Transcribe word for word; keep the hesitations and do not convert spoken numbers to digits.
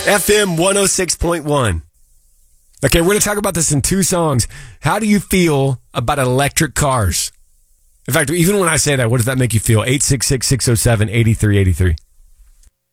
F M one oh six point one. Okay, we're going to talk about this in two songs. How do you feel about electric cars? In fact, even when I say that, what does that make you feel? eight six six, six oh seven, eight three eight three.